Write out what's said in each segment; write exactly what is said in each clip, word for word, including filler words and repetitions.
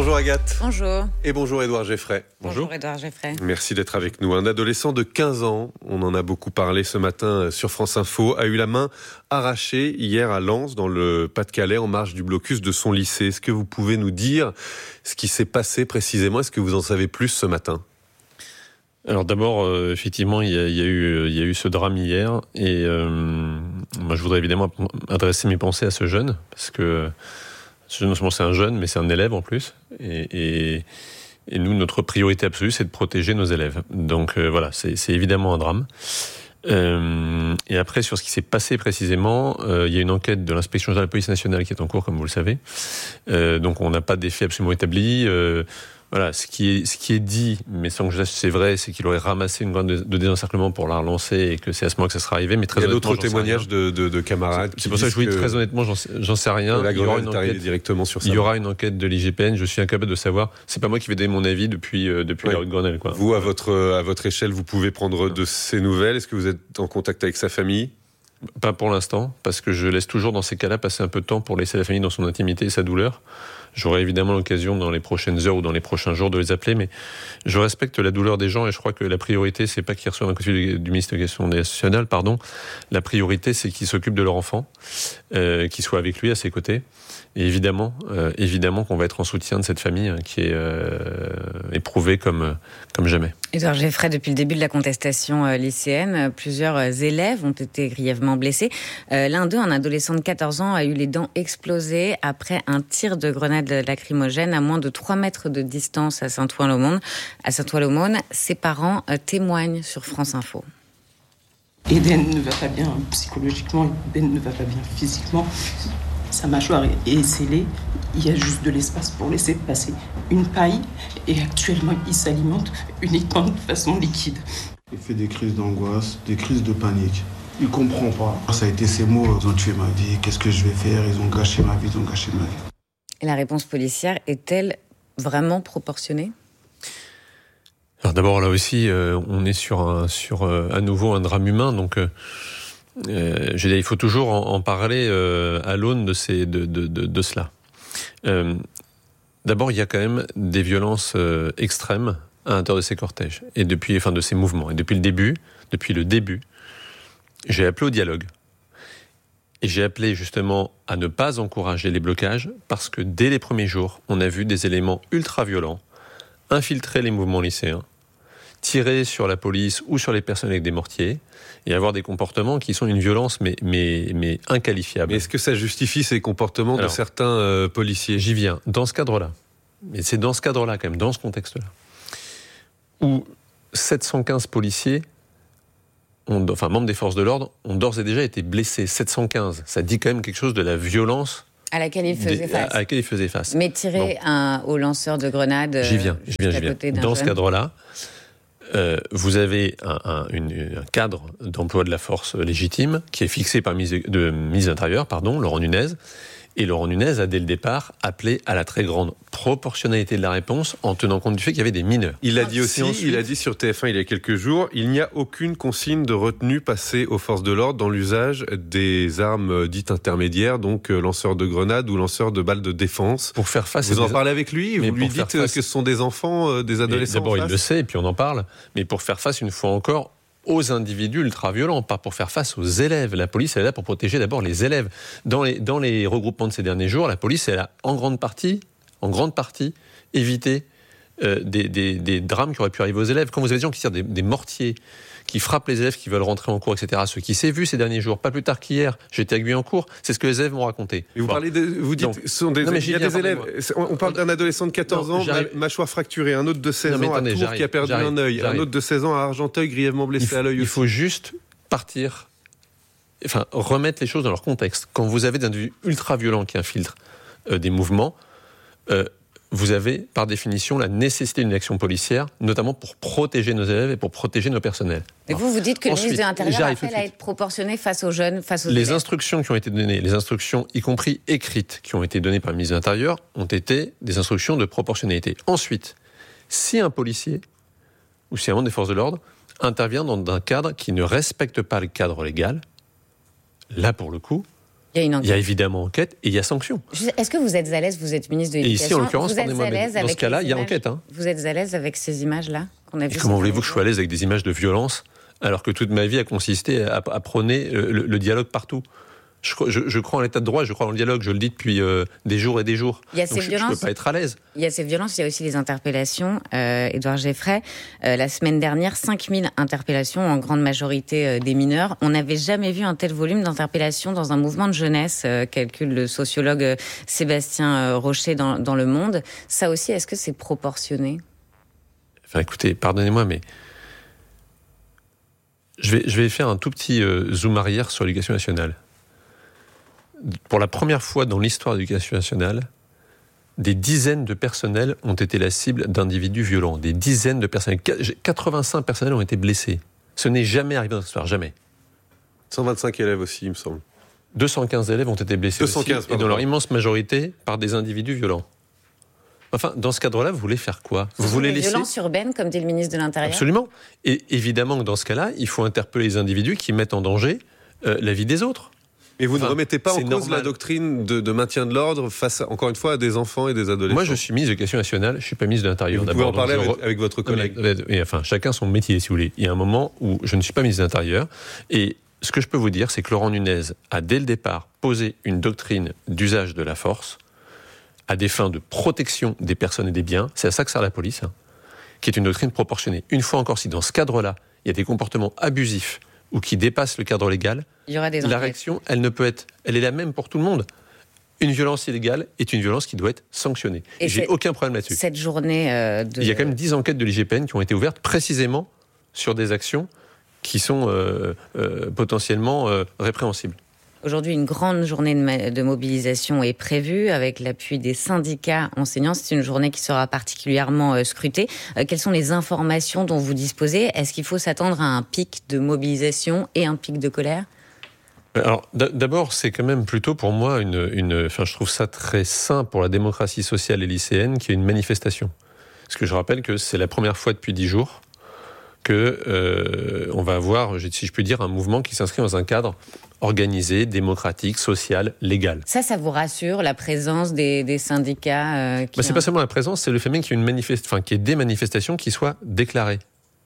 Bonjour Agathe. Bonjour. Et bonjour Édouard Geffray. Bonjour, bonjour Édouard Geffray. Merci d'être avec nous. Un adolescent de quinze ans, on en a beaucoup parlé ce matin sur France Info, a eu la main arrachée hier à Lens, dans le Pas-de-Calais, en marge du blocus de son lycée. Est-ce que vous pouvez nous dire ce qui s'est passé précisément ? Est-ce que vous en savez plus ce matin ? Alors d'abord, euh, effectivement, il y, a, il, y a eu, il y a eu ce drame hier, et euh, moi je voudrais évidemment adresser mes pensées à ce jeune, parce que non seulement c'est un jeune, mais c'est un élève en plus, et, et, et nous, notre priorité absolue, c'est de protéger nos élèves. Donc euh, voilà, c'est, c'est évidemment un drame. Euh, et après, sur ce qui s'est passé précisément, euh, il y a une enquête de l'inspection générale de la police nationale qui est en cours, comme vous le savez. Euh, donc on n'a pas d'effet absolument établi. Euh, Voilà, ce qui est ce qui est dit, mais sans que je sache si c'est vrai, c'est qu'il aurait ramassé une grenade de, de désencerclement pour la relancer et que c'est à ce moment que ça sera arrivé. Mais très il y a honnêtement, d'autres témoignages de, de, de camarades. C'est, c'est pour ça que je vous dis très honnêtement, j'en sais, j'en sais rien. La il y aura une enquête directement sur ça. Il y aura une enquête de l'I G P N. Je suis incapable de savoir. C'est pas moi qui vais donner mon avis depuis euh, depuis oui. la rue de Grenelle, quoi. Vous, à votre à votre échelle, vous pouvez prendre de ces nouvelles. Est-ce que vous êtes en contact avec sa famille ? Pas pour l'instant, parce que je laisse toujours dans ces cas-là passer un peu de temps pour laisser la famille dans son intimité et sa douleur. J'aurai évidemment l'occasion dans les prochaines heures ou dans les prochains jours de les appeler, mais je respecte la douleur des gens et je crois que la priorité, c'est pas qu'ils reçoivent un coup de fil du ministre de l'Éducation nationale, pardon. La priorité, c'est qu'ils s'occupent de leur enfant, euh, qu'ils soient avec lui, à ses côtés. Et évidemment, euh, évidemment qu'on va être en soutien de cette famille hein, qui est euh, éprouvée comme, comme jamais. Édouard Geffray, depuis le début de la contestation euh, lycéenne, plusieurs euh, élèves ont été grièvement blessés. Euh, l'un d'eux, un adolescent de quatorze ans, a eu les dents explosées après un tir de grenade lacrymogène à moins de trois mètres de distance à Saint-Ouen-l'Aumône. À Saint-Ouen-l'Aumône, ses parents euh, témoignent sur France Info. Eden ne va pas bien psychologiquement, Eden ne va pas bien physiquement. Sa mâchoire est scellée, il y a juste de l'espace pour laisser passer une paille et actuellement il s'alimente uniquement de façon liquide. Il fait des crises d'angoisse, des crises de panique. Il comprend pas. Ça a été ces mots, ils ont tué ma vie, qu'est-ce que je vais faire ? Ils ont gâché ma vie, ils ont gâché ma vie. Et la réponse policière est-elle vraiment proportionnée ? Alors d'abord là aussi, euh, on est sur, un, sur euh, à nouveau un drame humain, donc... Euh, Euh, je veux dire, il faut toujours en, en parler euh, à l'aune de, ces, de, de, de, de cela. Euh, d'abord, il y a quand même des violences euh, extrêmes à l'intérieur de ces cortèges et depuis, enfin de ces mouvements. Et depuis le début, depuis le début, j'ai appelé au dialogue et j'ai appelé justement à ne pas encourager les blocages parce que dès les premiers jours, on a vu des éléments ultra violents infiltrer les mouvements lycéens, tirer sur la police ou sur les personnes avec des mortiers et avoir des comportements qui sont une violence mais, mais, mais inqualifiable. Mais est-ce que ça justifie ces comportements Alors, de certains euh, policiers ? J'y viens. Dans ce cadre-là, mais c'est dans ce cadre-là quand même, dans ce contexte-là, où sept cent quinze policiers, ont, enfin membres des forces de l'ordre, ont d'ores et déjà été blessés. sept cent quinze, ça dit quand même quelque chose de la violence à laquelle il faisait face. À laquelle il faisait face. Mais tirer bon. un, au lanceur de grenades. J'y viens, j'y viens, j'y viens. Dans ce cadre-là, Euh, vous avez un, un, une, un cadre d'emploi de la force légitime qui est fixé par le ministre de, de, ministre de l'Intérieur, pardon, Laurent Nunez. Et Laurent Nunez a dès le départ appelé à la très grande proportionnalité de la réponse en tenant compte du fait qu'il y avait des mineurs. Il a dit aussi, ensuite... il a dit sur T F un il y a quelques jours, il n'y a aucune consigne de retenue passée aux forces de l'ordre dans l'usage des armes dites intermédiaires, donc lanceurs de grenades ou lanceurs de balles de défense. Pour faire face. Vous en des... parlez avec lui, vous lui dites face... que ce sont des enfants, des adolescents. Et d'abord il le sait et puis on en parle, mais pour faire face une fois encore aux individus ultra-violents, pas pour faire face aux élèves. La police, elle est là pour protéger d'abord les élèves. Dans les, dans les regroupements de ces derniers jours, la police, elle a en grande partie, en grande partie, évité euh, des, des, des drames qui auraient pu arriver aux élèves. Quand vous avez des gens qui tirent des, des mortiers, qui frappent les élèves qui veulent rentrer en cours, et cetera. Ce qui s'est vu ces derniers jours, pas plus tard qu'hier, j'étais à Guyancourt, c'est ce que les élèves m'ont raconté. Et vous bon. parlez de, vous dites, Donc, ce sont des, non, mais il y a viens, des élèves, on parle d'un adolescent de quatorze non, ans, j'arrive. mâchoire fracturée, un autre de seize non, ans attendez, à Tours j'arrive, qui a perdu un œil, un autre de seize ans à Argenteuil grièvement blessé faut, à l'œil il aussi. Il faut juste partir, enfin remettre les choses dans leur contexte. Quand vous avez des individus ultra-violents qui infiltrent euh, des mouvements, euh, vous avez, par définition, la nécessité d'une action policière, notamment pour protéger nos élèves et pour protéger nos personnels. Et vous, vous dites que Ensuite, le ministre de l'Intérieur appelle à être proportionné face aux jeunes, face aux Les élèves. instructions qui ont été données, les instructions, y compris écrites, qui ont été données par le ministre de l'Intérieur, ont été des instructions de proportionnalité. Ensuite, si un policier, ou si un membre des forces de l'ordre, intervient dans un cadre qui ne respecte pas le cadre légal, là, pour le coup, Il y a une enquête. Il y a évidemment enquête et il y a sanction. Est-ce que vous êtes à l'aise, vous êtes ministre de l'Éducation. Et ici, en l'occurrence, vous êtes à l'aise dans avec ce cas-là, il y a images, enquête. Hein. Vous êtes à l'aise avec ces images-là qu'on a vues? Comment voulez-vous que je sois à l'aise avec des images de violence alors que toute ma vie a consisté à, à prôner le, le dialogue partout? Je, je, je crois en l'état de droit, je crois en le dialogue, je le dis depuis euh, des jours et des jours. Il y a Donc ces je violences. ne peux pas être à l'aise. Il y a ces violences, il y a aussi les interpellations. Euh, Édouard Geffray, euh, la semaine dernière, cinq mille interpellations, en grande majorité euh, des mineurs. On n'avait jamais vu un tel volume d'interpellations dans un mouvement de jeunesse, euh, calcule le sociologue euh, Sébastien euh, Rocher dans, dans Le Monde. Ça aussi, est-ce que c'est proportionné? Enfin écoutez, pardonnez-moi, mais je vais, je vais faire un tout petit euh, zoom arrière sur l'éducation nationale. Pour la première fois dans l'histoire de l'éducation nationale, des dizaines de personnels ont été la cible d'individus violents. Des dizaines de personnels. quatre-vingt-cinq personnels ont été blessés. Ce n'est jamais arrivé dans l'histoire, jamais. cent vingt-cinq élèves aussi, il me semble. deux cent quinze élèves ont été blessés deux cent quinze, aussi, et dans leur immense majorité par des individus violents. Enfin, dans ce cadre-là, vous voulez faire quoi? Vous voulez des laisser violences urbaines, comme dit le ministre de l'Intérieur? Absolument. Et évidemment que dans ce cas-là, il faut interpeller les individus qui mettent en danger euh, la vie des autres. Mais vous enfin, ne remettez pas en cause normal. la doctrine de, de maintien de l'ordre face, à, encore une fois, à des enfants et des adolescents? Moi, je suis ministre de l'Éducation nationale, je ne suis pas ministre de l'Intérieur. Vous pouvez en parler avec, avec votre collègue. Mais, mais, enfin, chacun son métier, si vous voulez. Il y a un moment où je ne suis pas ministre de l'Intérieur. Et ce que je peux vous dire, c'est que Laurent Nunez a, dès le départ, posé une doctrine d'usage de la force à des fins de protection des personnes et des biens. C'est à ça que sert la police, hein, qui est une doctrine proportionnée. Une fois encore, si dans ce cadre-là, il y a des comportements abusifs ou qui dépassent le cadre légal, il y aura des la réaction, elle ne peut être, elle est la même pour tout le monde. Une violence illégale est une violence qui doit être sanctionnée. Et j'ai aucun problème là-dessus. Cette journée euh, de... Il y a quand même dix enquêtes de l'I G P N qui ont été ouvertes précisément sur des actions qui sont euh, euh, potentiellement euh, répréhensibles. Aujourd'hui, une grande journée de, de mobilisation est prévue avec l'appui des syndicats enseignants. C'est une journée qui sera particulièrement euh, scrutée. Euh, quelles sont les informations dont vous disposez? Est-ce qu'il faut s'attendre à un pic de mobilisation et un pic de colère? Alors, d'abord, c'est quand même plutôt pour moi une, une... Enfin, je trouve ça très sain pour la démocratie sociale et lycéenne qu'il y ait une manifestation. Parce que je rappelle que c'est la première fois depuis dix jours que euh, on va avoir, si je puis dire, un mouvement qui s'inscrit dans un cadre organisé, démocratique, social, légal. Ça, ça vous rassure, la présence des, des syndicats euh, qui bah, C'est ont... pas seulement la présence, c'est le fait même qu'il y ait une manifeste... enfin, qu'il y ait des manifestations qui soient déclarées.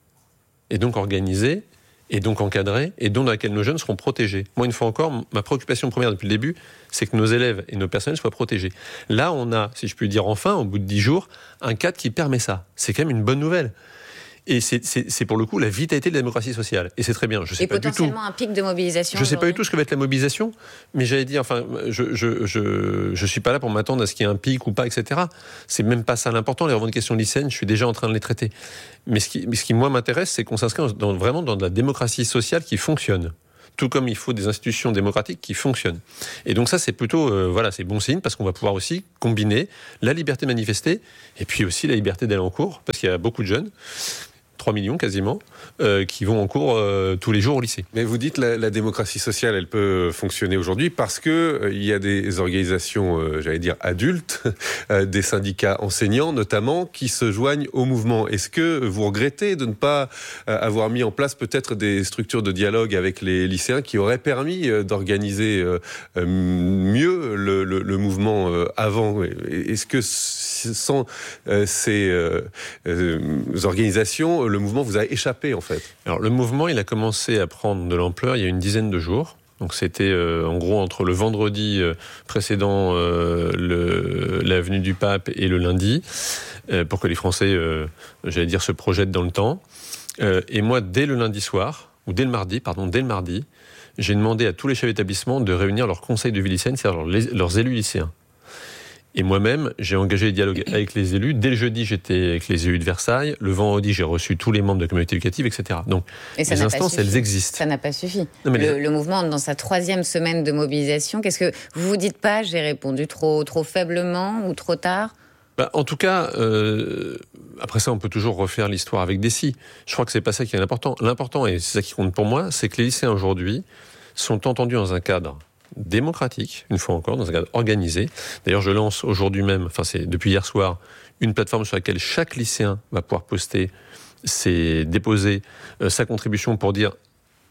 Et donc organisées, et donc encadrées, et dont dans laquelle nos jeunes seront protégés. Moi, une fois encore, ma préoccupation première depuis le début, c'est que nos élèves et nos personnels soient protégés. Là, on a, si je puis dire enfin, au bout de dix jours, un cadre qui permet ça. C'est quand même une bonne nouvelle. Et c'est, c'est, c'est pour le coup la vitalité de la démocratie sociale. Et c'est très bien. Je sais et pas du tout. Et potentiellement un pic de mobilisation. Je ne sais pas du tout ce que va être la mobilisation, mais j'allais dire, enfin, je je je je suis pas là pour m'attendre à ce qu'il y ait un pic ou pas, et cetera. C'est même pas ça l'important. Les revendications lycéennes, je suis déjà en train de les traiter. Mais ce qui, ce qui moi m'intéresse, c'est qu'on s'inscrit dans, vraiment dans de la démocratie sociale qui fonctionne. Tout comme il faut des institutions démocratiques qui fonctionnent. Et donc ça, c'est plutôt, euh, voilà, c'est bon signe parce qu'on va pouvoir aussi combiner la liberté de manifester et puis aussi la liberté d'aller en cours, parce qu'il y a beaucoup de jeunes, trois millions quasiment, euh, qui vont en cours euh, tous les jours au lycée. Mais vous dites la, la démocratie sociale, elle peut fonctionner aujourd'hui parce que euh, il y a des organisations, euh, j'allais dire adultes, euh, des syndicats enseignants notamment, qui se joignent au mouvement. Est-ce que vous regrettez de ne pas euh, avoir mis en place peut-être des structures de dialogue avec les lycéens qui auraient permis euh, d'organiser euh, euh, mieux le, le, le mouvement euh, avant? Est-ce que sans euh, ces euh, euh, organisations, le mouvement vous a échappé en fait? Alors le mouvement, il a commencé à prendre de l'ampleur il y a une dizaine de jours. Donc c'était euh, en gros entre le vendredi euh, précédent euh, le, l'avenue du Pape et le lundi, euh, pour que les Français, euh, j'allais dire, se projettent dans le temps. Euh, et moi, dès le lundi soir, ou dès le mardi, pardon, dès le mardi, j'ai demandé à tous les chefs d'établissement de réunir leur conseil de vie lycéenne, c'est-à-dire leurs, leurs élus lycéens. Et moi-même, j'ai engagé les dialogues avec les élus. Dès le jeudi, j'étais avec les élus de Versailles. Le vendredi, j'ai reçu tous les membres de la communauté éducative, et cetera. Donc, les instances, elles existent. Ça n'a pas suffi. Non, mais le, les... le mouvement, dans sa troisième semaine de mobilisation, qu'est-ce que vous vous dites pas? J'ai répondu trop, trop faiblement ou trop tard? Bah, en tout cas, euh, après ça, on peut toujours refaire l'histoire avec des si. Je crois que c'est pas ça qui est l'important. L'important, et c'est ça qui compte pour moi, c'est que les lycéens aujourd'hui sont entendus dans un cadre démocratique, une fois encore, dans un cadre organisé. D'ailleurs, je lance aujourd'hui même, enfin c'est depuis hier soir, une plateforme sur laquelle chaque lycéen va pouvoir poster, ses, déposer euh, sa contribution pour dire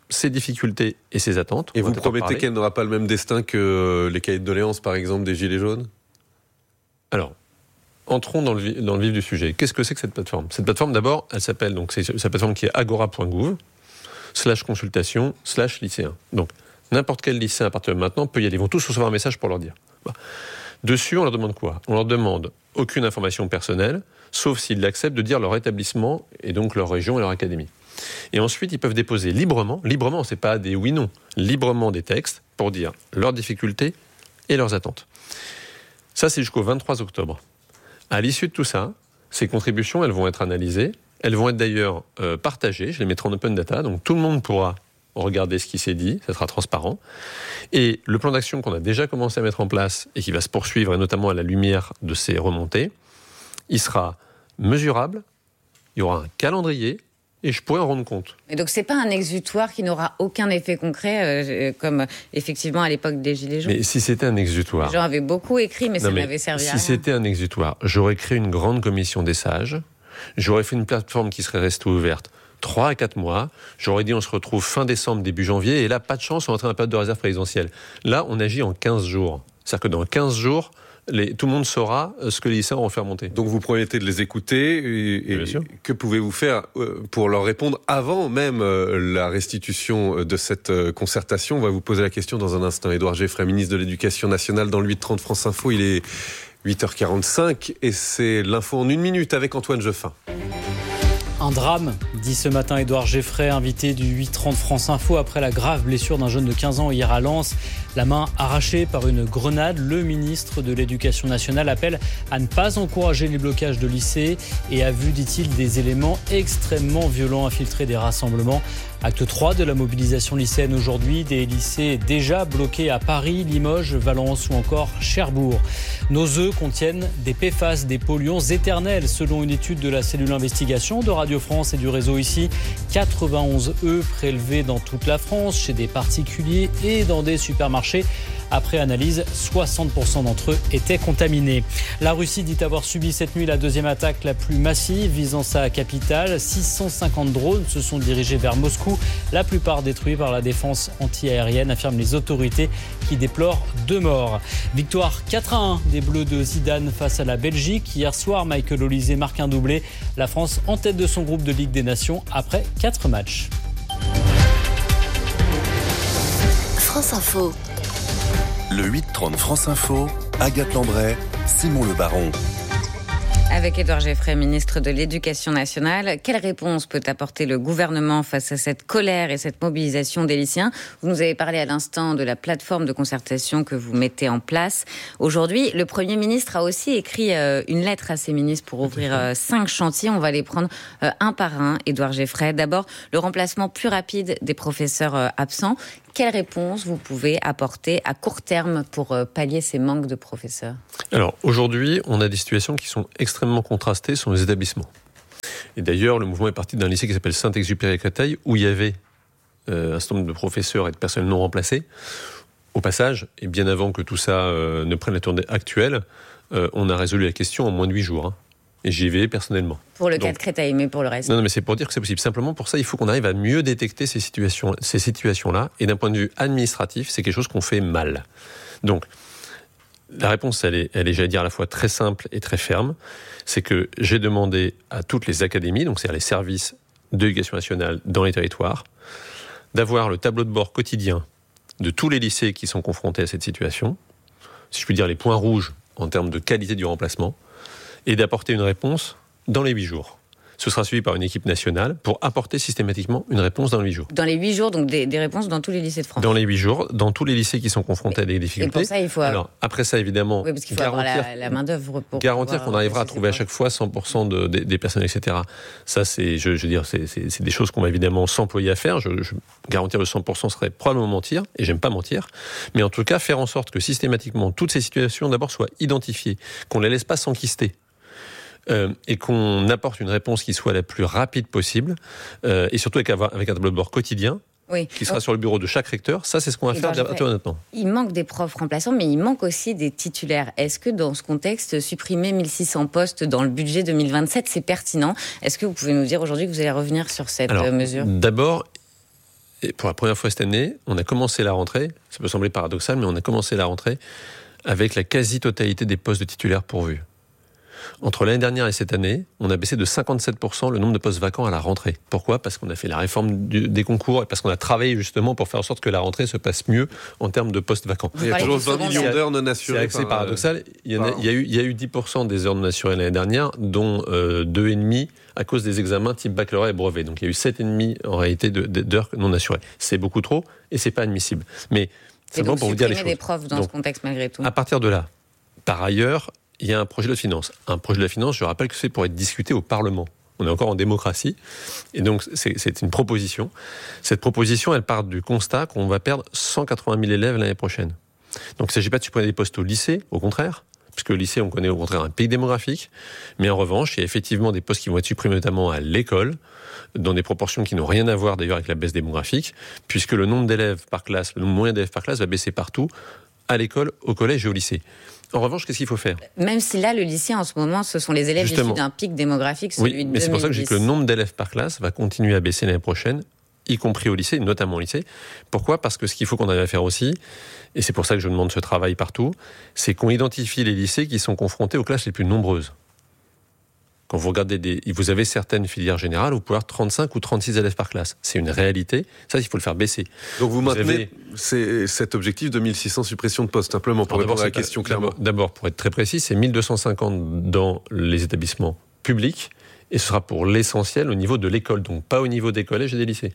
ses difficultés et ses attentes. Et vous promettez qu'elle n'aura pas le même destin que les cahiers de doléances, par exemple, des Gilets jaunes ? Alors, entrons dans le, dans le vif du sujet. Qu'est-ce que c'est que cette plateforme ? Cette plateforme, d'abord, elle s'appelle, donc c'est sa plateforme qui est agora point gouv, slash consultation, slash lycéen. Donc, n'importe quel lycéen à partir de maintenant peut y aller. Ils vont tous recevoir un message pour leur dire. Bah. Dessus, on leur demande quoi ? On leur demande aucune information personnelle, sauf s'ils l'acceptent de dire leur établissement et donc leur région et leur académie. Et ensuite, ils peuvent déposer librement, librement, c'est pas des oui-non, librement des textes pour dire leurs difficultés et leurs attentes. Ça, c'est jusqu'au vingt-trois octobre. À l'issue de tout ça, ces contributions, elles vont être analysées. Elles vont être d'ailleurs euh, partagées. Je les mettrai en open data. Donc, tout le monde pourra regarder ce qui s'est dit. Ça sera transparent. Et le plan d'action qu'on a déjà commencé à mettre en place et qui va se poursuivre, et notamment à la lumière de ces remontées, il sera mesurable. Il y aura un calendrier. Et je pourrais en rendre compte. Et donc, c'est pas un exutoire qui n'aura aucun effet concret, euh, comme effectivement à l'époque des Gilets jaunes. Mais si c'était un exutoire... Les gens avaient beaucoup écrit, mais non, ça mais n'avait servi si à rien. Si c'était un exutoire, j'aurais créé une grande commission des sages, j'aurais fait une plateforme qui serait restée ouverte trois à quatre mois, j'aurais dit on se retrouve fin décembre, début janvier, et là, pas de chance, on est en train de période de réserve présidentielle. Là, on agit en quinze jours. C'est-à-dire que dans quinze jours, Les, tout le monde saura ce que les lycéens vont faire monter. Donc vous promettez de les écouter et, et que pouvez-vous faire pour leur répondre avant même la restitution de cette concertation ? On va vous poser la question dans un instant. Édouard Geffray, ministre de l'Éducation nationale, dans le huit trente France Info. Il est huit heures quarante-cinq et c'est l'info en une minute avec Antoine Jeffin. Un drame, dit ce matin Édouard Geffray, invité du huit trente France Info, après la grave blessure d'un jeune de quinze ans hier à Lens. La main arrachée par une grenade, le ministre de l'Éducation nationale appelle à ne pas encourager les blocages de lycées et a vu, dit-il, des éléments extrêmement violents infiltrer des rassemblements. Acte trois de la mobilisation lycéenne aujourd'hui, des lycées déjà bloqués à Paris, Limoges, Valence ou encore Cherbourg. Nos œufs contiennent des P F A S, des polluants éternels, selon une étude de la cellule investigation de Radio France et du réseau ici. quatre-vingt-onze œufs prélevés dans toute la France, chez des particuliers et dans des supermarchés. Après analyse, soixante pour cent d'entre eux étaient contaminés. La Russie dit avoir subi cette nuit la deuxième attaque la plus massive visant sa capitale. six cent cinquante drones se sont dirigés vers Moscou, la plupart détruits par la défense anti-aérienne, affirment les autorités qui déplorent deux morts. Victoire quatre à un des Bleus de Zidane face à la Belgique. Hier soir, Michael Olise marque un doublé. La France en tête de son groupe de Ligue des Nations après quatre matchs. France Info. Le huit trente France Info, Agathe Landray, Simon Le Baron. Avec Édouard Geffray, ministre de l'Éducation nationale, quelle réponse peut apporter le gouvernement face à cette colère et cette mobilisation des lycéens ? Vous nous avez parlé à l'instant de la plateforme de concertation que vous mettez en place. Aujourd'hui, le Premier ministre a aussi écrit une lettre à ses ministres pour ouvrir cinq chantiers. On va les prendre un par un, Édouard Geffray. D'abord, le remplacement plus rapide des professeurs absents. Quelle réponse vous pouvez apporter à court terme pour pallier ces manques de professeurs ? Alors, aujourd'hui, on a des situations qui sont extrêmement contrastées sur les établissements. Et d'ailleurs, le mouvement est parti d'un lycée qui s'appelle Saint-Exupéry à Créteil, où il y avait euh, un certain nombre de professeurs et de personnels non remplacés. Au passage, et bien avant que tout ça euh, ne prenne la tournée actuelle, euh, on a résolu la question en moins de huit jours. Hein. Et j'y vais personnellement. Pour le Donc, cas de Créteil, mais pour le reste. Non, non, mais c'est pour dire que c'est possible. Simplement, pour ça, il faut qu'on arrive à mieux détecter ces situations, ces situations-là. Et d'un point de vue administratif, c'est quelque chose qu'on fait mal. Donc, la réponse, elle est, elle est, j'allais dire, à la fois très simple et très ferme. C'est que j'ai demandé à toutes les académies, donc c'est-à-dire les services de l'éducation nationale dans les territoires, d'avoir le tableau de bord quotidien de tous les lycées qui sont confrontés à cette situation. Si je puis dire, les points rouges en termes de qualité du remplacement. Et d'apporter une réponse dans les huit jours. Ce sera suivi par une équipe nationale pour apporter systématiquement une réponse dans les huit jours. Dans les huit jours, donc des, des réponses dans tous les lycées de France. Dans les huit jours, dans tous les lycées qui sont confrontés à des difficultés. Et pour ça, il faut... Alors, après ça, évidemment, oui, parce qu'il faut garantir, avoir la, la main-d'œuvre pour garantir qu'on arrivera à trouver à chaque fois cent pour cent de, de, des personnes, et cetera. Ça, c'est, je, je veux dire, c'est, c'est, c'est des choses qu'on va évidemment s'employer à faire. Je, je, garantir le cent pour cent serait probablement mentir, et j'aime pas mentir. Mais en tout cas, faire en sorte que systématiquement, toutes ces situations d'abord soient identifiées, qu'on ne les laisse pas s'enquister. Euh, et qu'on apporte une réponse qui soit la plus rapide possible, euh, et surtout avec, avec un tableau de bord quotidien, oui. qui sera Donc, sur le bureau de chaque recteur. Ça, c'est ce qu'on va faire maintenant. Il manque des profs remplaçants, mais il manque aussi des titulaires. Est-ce que dans ce contexte, supprimer mille six cents postes dans le budget deux mille vingt-sept, c'est pertinent ? Est-ce que vous pouvez nous dire aujourd'hui que vous allez revenir sur cette Alors, mesure ? D'abord, Et pour la première fois cette année, on a commencé la rentrée, ça peut sembler paradoxal, mais on a commencé la rentrée avec la quasi-totalité des postes de titulaires pourvus. Entre l'année dernière et cette année, on a baissé de cinquante-sept pour cent le nombre de postes vacants à la rentrée. Pourquoi ? Parce qu'on a fait la réforme du, des concours et parce qu'on a travaillé justement pour faire en sorte que la rentrée se passe mieux en termes de postes vacants. Il y a toujours vingt millions d'heures non assurées. C'est assez par, paradoxal. Il y, en a, il, y a eu, il y a eu dix pour cent des heures non assurées l'année dernière, dont euh, deux virgule cinq à cause des examens type baccalauréat et brevet. Donc il y a eu sept virgule cinq en réalité de, de, d'heures non assurées. C'est beaucoup trop et c'est pas admissible. Mais c'est bon pour vous dire les choses. Des profs dans donc, ce contexte malgré tout. À partir de là, par ailleurs, il y a un projet de loi de finances. Un projet de loi de finances, je rappelle que c'est pour être discuté au Parlement. On est encore en démocratie. Et donc, c'est, c'est une proposition. Cette proposition, elle part du constat qu'on va perdre cent quatre-vingt mille élèves l'année prochaine. Donc, il ne s'agit pas de supprimer des postes au lycée, au contraire, puisque le lycée, on connaît au contraire un pic démographique. Mais en revanche, il y a effectivement des postes qui vont être supprimés, notamment à l'école, dans des proportions qui n'ont rien à voir d'ailleurs avec la baisse démographique, puisque le nombre d'élèves par classe, le nombre moyen d'élèves par classe va baisser partout, à l'école, au collège et au lycée. En revanche, qu'est-ce qu'il faut faire ? Même si là, le lycée, en ce moment, ce sont les élèves Justement. issus d'un pic démographique, celui oui, de mais deux mille dix. c'est pour ça que je dis que le nombre d'élèves par classe va continuer à baisser l'année prochaine, y compris au lycée, notamment au lycée. Pourquoi ? Parce que ce qu'il faut qu'on arrive à faire aussi, et c'est pour ça que je demande ce travail partout, c'est qu'on identifie les lycées qui sont confrontés aux classes les plus nombreuses. Quand vous regardez des, vous avez certaines filières générales où vous pouvez avoir trente-cinq ou trente-six élèves par classe. C'est une réalité. Ça, il faut le faire baisser. Donc vous, vous maintenez avez... c'est, cet objectif de mille six cents suppressions de postes, simplement pour Alors répondre à la question clairement. D'abord, d'abord, pour être très précis, c'est mille deux cent cinquante dans les établissements publics et ce sera pour l'essentiel au niveau de l'école, donc pas au niveau des collèges et des lycées.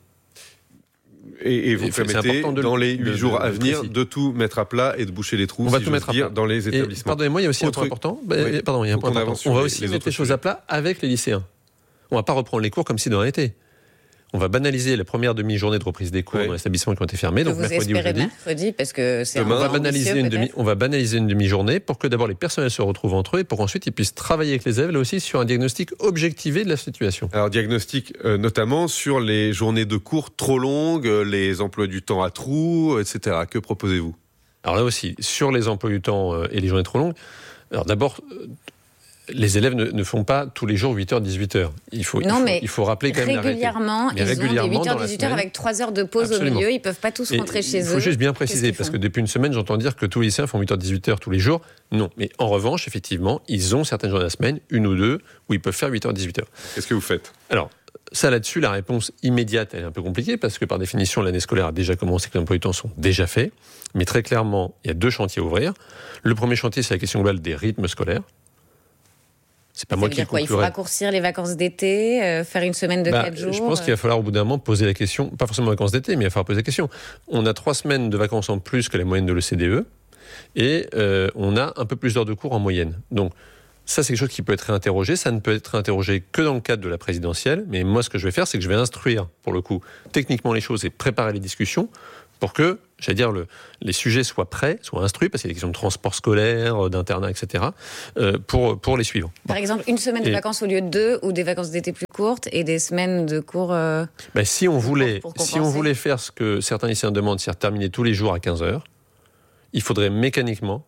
Et, et vous et permettez, de, dans les huit jours de, de, à venir, de tout mettre à plat et de boucher les trous, on va si tout mettre à plat dans les établissements. Et, pardonnez-moi, il y a aussi Autre... un point important. Oui. Pardon, il y a un point important. On va aussi les mettre les choses sujets. à plat avec les lycéens. On ne va pas reprendre les cours comme si de rien n'était. On va banaliser la première demi-journée de reprise des cours oui. dans les établissements qui ont été fermés. Que donc vous mercredi espérez mercredi, parce que c'est Demain, un on va banaliser une demi, on va banaliser une demi-journée pour que d'abord les personnels se retrouvent entre eux et pour qu'ensuite ils puissent travailler avec les élèves là aussi sur un diagnostic objectivé de la situation. Alors diagnostic euh, notamment sur les journées de cours trop longues, les emplois du temps à trous, et cetera. Que proposez-vous ? Alors là aussi, sur les emplois du temps euh, et les journées trop longues, alors d'abord... Euh, les élèves ne, ne font pas tous les jours huit heures dix-huit heures. Il faut, non, il faut, mais il faut rappeler quand même régulièrement, la réalité. Ils régulièrement, ont des huit heures dix-huit heures avec trois heures de pause Absolument. Au milieu. Ils ne peuvent pas tous rentrer et chez il eux. Il faut juste bien préciser, parce que depuis une semaine, j'entends dire que tous les lycéens font huit heures dix-huit heures tous les jours. Non, mais en revanche, effectivement, ils ont certaines journées de la semaine, une ou deux, où ils peuvent faire huit heures dix-huit heures. Qu'est-ce que vous faites ? Alors, ça là-dessus, la réponse immédiate, elle est un peu compliquée, parce que par définition, l'année scolaire a déjà commencé, que les emplois du temps sont déjà faits. Mais très clairement, il y a deux chantiers à ouvrir. Le premier chantier, c'est la question globale des rythmes scolaires. C'est pas ça moi veut qui dire quoi ? Il faut raccourcir les vacances d'été, euh, faire une semaine de bah, quatre jours. Je pense qu'il va falloir au bout d'un moment poser la question, pas forcément les vacances d'été, mais il va falloir poser la question. On a trois semaines de vacances en plus que la moyenne de l'O C D E et euh, on a un peu plus d'heures de cours en moyenne. Donc ça, c'est quelque chose qui peut être réinterrogé. Ça ne peut être réinterrogé que dans le cadre de la présidentielle. Mais moi, ce que je vais faire, c'est que je vais instruire, pour le coup, techniquement les choses et préparer les discussions pour que, j'allais dire, le, les sujets soient prêts, soient instruits, parce qu'il y a des questions de transport scolaire, d'internat, et cetera, euh, pour, pour les suivre. Par bon. exemple, une semaine de et... vacances au lieu de deux, ou des vacances d'été plus courtes, et des semaines de cours... Euh, ben, si, on voulait, si on voulait faire ce que certains lycéens demandent, c'est-à-dire terminer tous les jours à quinze heures, il faudrait mécaniquement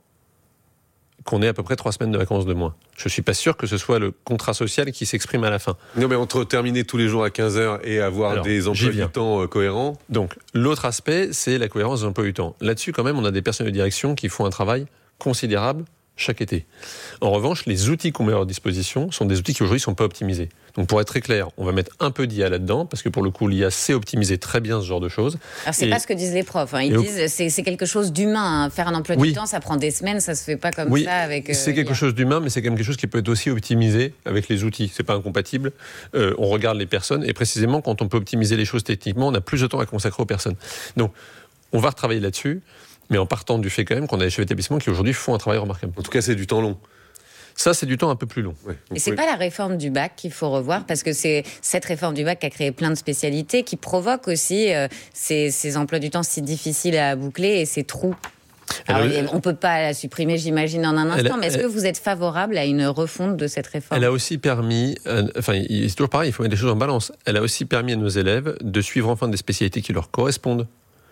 qu'on ait à peu près trois semaines de vacances de moins. Je ne suis pas sûr que ce soit le contrat social qui s'exprime à la fin. Non, mais entre terminer tous les jours à quinze heures et avoir Alors, des emplois du temps euh, cohérents... Donc, l'autre aspect, c'est la cohérence des emplois du temps. Là-dessus, quand même, on a des personnels de direction qui font un travail considérable chaque été. En revanche, les outils qu'on met à leur disposition sont des outils qui aujourd'hui ne sont pas optimisés. Donc pour être très clair, on va mettre un peu d'I A là-dedans, parce que pour le coup, l'I A sait optimiser très bien ce genre de choses. Alors c'est et... pas ce que disent les profs, hein. Ils disent que c'est, c'est quelque chose d'humain. Hein. Faire un emploi oui. du temps, ça prend des semaines, ça se fait pas comme oui, ça avec... Euh, c'est quelque I A. Chose d'humain, mais c'est quand même quelque chose qui peut être aussi optimisé avec les outils. C'est pas incompatible. Euh, on regarde les personnes, et précisément, quand on peut optimiser les choses techniquement, on a plus de temps à consacrer aux personnes. Donc, on va retravailler là-dessus, mais en partant du fait quand même qu'on a des chefs d'établissement qui aujourd'hui font un travail remarquable. En tout cas, c'est du temps long. Ça, c'est du temps un peu plus long. Ouais, et c'est pouvez... pas la réforme du bac qu'il faut revoir, parce que c'est cette réforme du bac qui a créé plein de spécialités, qui provoque aussi euh, ces, ces emplois du temps si difficiles à boucler et ces trous. Alors, elle, on ne peut pas la supprimer, j'imagine, en un instant, elle, mais est-ce elle, que vous êtes favorable à une refonte de cette réforme ? Elle a aussi permis, euh, enfin, c'est toujours pareil, il faut mettre les choses en balance. Elle a aussi permis à nos élèves de suivre enfin des spécialités qui leur correspondent.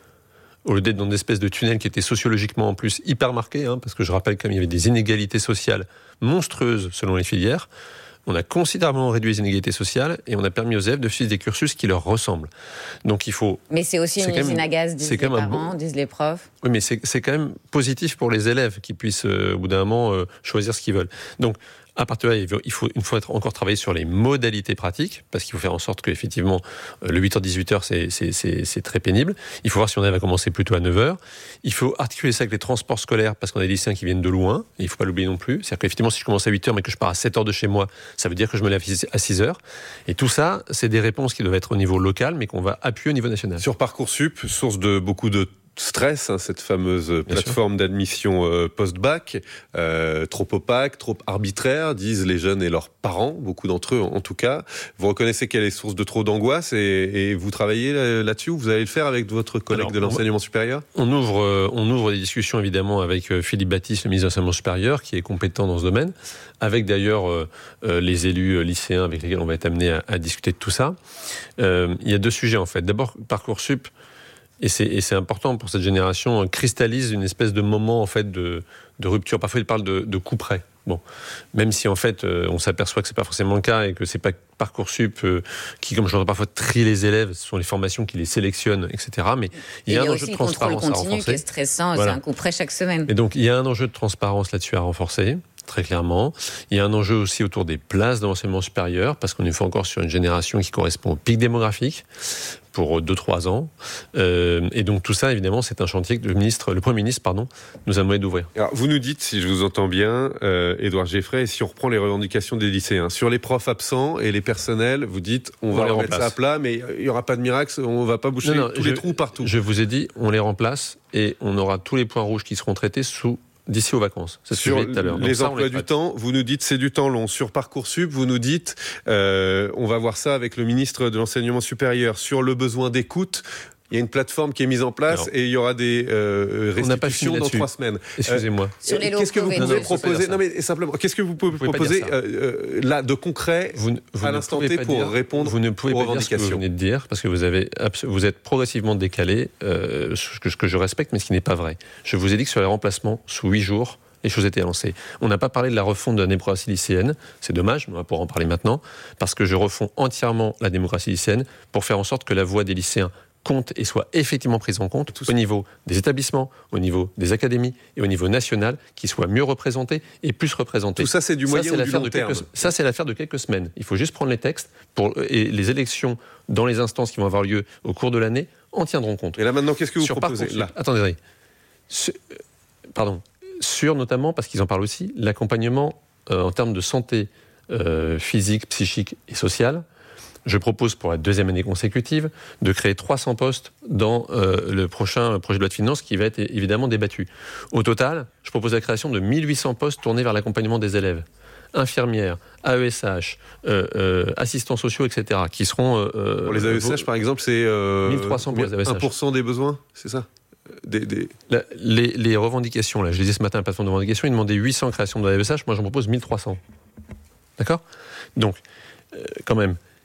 Au lieu d'être dans une espèce de tunnel qui était sociologiquement en plus hyper marqué, hein, parce que je rappelle quand même il y avait des inégalités sociales monstrueuses selon les filières, on a considérablement réduit les inégalités sociales et on a permis aux élèves de suivre des cursus qui leur ressemblent. Donc il faut... Mais c'est aussi c'est une usine à gaz, disent les parents, bon... disent les profs. Oui, mais c'est, c'est quand même positif pour les élèves qui puissent, euh, au bout d'un moment, euh, choisir ce qu'ils veulent. Donc, à partir de là, il faut, il faut encore travailler sur les modalités pratiques, parce qu'il faut faire en sorte qu'effectivement, le huit heures dix-huit heures, c'est, c'est, c'est, c'est très pénible. Il faut voir si on arrive à commencer plutôt à neuf heures. Il faut articuler ça avec les transports scolaires, parce qu'on a des lycéens qui viennent de loin, et il ne faut pas l'oublier non plus. C'est-à-dire qu'effectivement, si je commence à huit heures, mais que je pars à sept heures de chez moi, ça veut dire que je me lève à six heures. Et tout ça, c'est des réponses qui doivent être au niveau local, mais qu'on va appuyer au niveau national. Sur Parcoursup, source de beaucoup de stress, hein, cette fameuse Bien plateforme sûr. d'admission euh, post-bac, euh, trop opaque, trop arbitraire, disent les jeunes et leurs parents, beaucoup d'entre eux en, en tout cas. Vous reconnaissez qu'elle est source de trop d'angoisse et, et vous travaillez là-dessus, ou vous allez le faire avec votre collègue Alors, de l'enseignement supérieur ? On ouvre, euh, on ouvre des discussions évidemment avec euh, Philippe Baptiste, le ministre de l'enseignement supérieur, qui est compétent dans ce domaine, avec d'ailleurs euh, euh, les élus euh, lycéens avec lesquels on va être amené à, à discuter de tout ça. Euh, il y a deux sujets en fait. D'abord, Parcoursup, Et c'est, et c'est important pour cette génération, cristallise une espèce de moment en fait de, de rupture. Parfois, il parle de, de coup près. Bon, même si en fait, euh, on s'aperçoit que c'est pas forcément le cas et que c'est pas Parcoursup euh, qui, comme je l'entends parfois, trie les élèves. Ce sont les formations qui les sélectionnent, et cetera. Mais il y a, il y a un enjeu de transparence à renforcer. Il y a aussi le contrôle continu qui est stressant. Voilà. C'est un coup près chaque semaine. Et donc, il y a un enjeu de transparence là-dessus à renforcer. Très clairement. Il y a un enjeu aussi autour des places de l'enseignement supérieur, parce qu'on est une fois encore sur une génération qui correspond au pic démographique pour deux à trois ans. Euh, et donc tout ça, évidemment, c'est un chantier que le, ministre, le Premier ministre pardon, nous a demandé d'ouvrir. Alors, vous nous dites, si je vous entends bien, euh, Édouard Geffray, et si on reprend les revendications des lycéens, sur les profs absents et les personnels, vous dites, on, on va les remettre ça à plat, mais il n'y aura pas de miracle, on ne va pas boucher non, non, tous je, les trous partout. Je vous ai dit, on les remplace et on aura tous les points rouges qui seront traités sous d'ici aux vacances. C'est ce sur que je disais tout à l'heure. Les ça, emplois du temps, vous nous dites c'est du temps long. Sur Parcoursup, vous nous dites euh, on va voir ça avec le ministre de l'Enseignement supérieur. Sur le besoin d'écoute, il y a une plateforme qui est mise en place Alors, et il y aura des euh, restitutions dans trois semaines. Excusez-moi. Euh, Sur les qu'est-ce que vous pouvez non, proposer Non, mais simplement, qu'est-ce que vous pouvez, vous pouvez proposer euh, là de concret vous, vous à l'instant T pour dire, répondre vous ne pouvez aux pas revendications. Dire ce que vous venez de dire parce que vous avez vous êtes progressivement décalé, euh, ce, que, ce que je respecte, mais ce qui n'est pas vrai. Je vous ai dit que sur les remplacements sous huit jours, les choses étaient lancées. On n'a pas parlé de la refonte de la démocratie lycéenne. C'est dommage, mais on va pouvoir en parler maintenant, parce que je refonds entièrement la démocratie lycéenne pour faire en sorte que la voix des lycéens compte et soit effectivement prise en compte au niveau des établissements, au niveau des académies et au niveau national, qui soit mieux représenté et plus représenté. Tout ça, c'est du moyen ou du long terme. Quelques, ça, c'est l'affaire de quelques semaines. Il faut juste prendre les textes pour, et les élections dans les instances qui vont avoir lieu au cours de l'année en tiendront compte. Et là, maintenant, qu'est-ce que vous Sur proposez là Attendez, Sur, pardon. Sur notamment, parce qu'ils en parlent aussi, l'accompagnement euh, en termes de santé euh, physique, psychique et sociale. Je propose pour la deuxième année consécutive de créer trois cents postes dans euh, le prochain projet de loi de finances qui va être évidemment débattu. Au total, je propose la création de mille huit cents postes tournés vers l'accompagnement des élèves. Infirmières, A E S H, euh, euh, assistants sociaux, et cetera, qui seront... Euh, pour les A E S H, vos... par exemple, c'est euh, mille trois cents pour les A E S H. un pour cent des besoins, c'est ça Des, des... La, les, les revendications, là, je les disais ce matin à la plateforme de revendication, ils demandaient huit cents créations de A E S H, moi j'en propose mille trois cents. D'accord ? Donc, euh, quand même,